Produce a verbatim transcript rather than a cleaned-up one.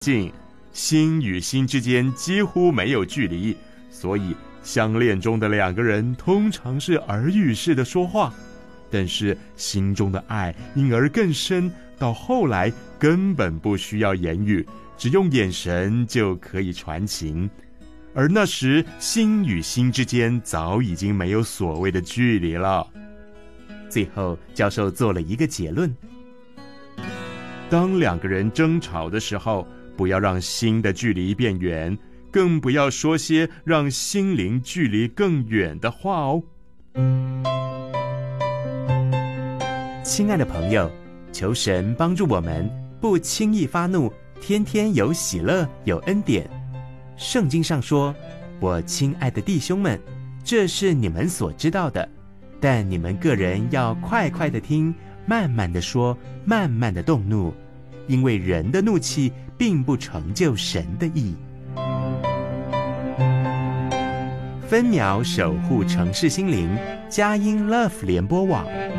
近，心与心之间几乎没有距离，所以相恋中的两个人通常是耳语式的说话，但是心中的爱因而更深，到后来根本不需要言语，只用眼神就可以传情。而那时心与心之间早已经没有所谓的距离了。 最后教授做了一个结论： 当两个人争吵的时候，不要让心的距离变远，更不要说些让心灵距离更远的话哦。 亲爱的朋友，求神帮助我们不轻易发怒，天天有喜乐，有恩典。圣经上说，我亲爱的弟兄们，这是你们所知道的，但你们个人要快快的听，慢慢的说，慢慢的动怒，因为人的怒气并不成就神的义。分秒守护城市心灵，佳音 Love 联播网。